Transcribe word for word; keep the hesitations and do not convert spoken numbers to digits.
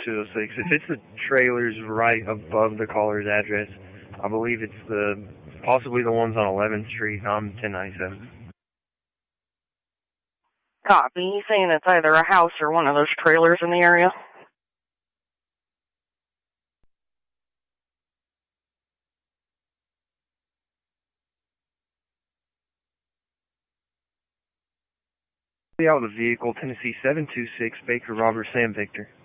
two oh six. If it's the trailers right above the caller's address, I believe it's the possibly the ones on eleventh Street. I'm ten ninety-seven. Copy. You saying it's either a house or one of those trailers in the area? Be out of the vehicle, Tennessee seven two six, Baker Robert Sam Victor.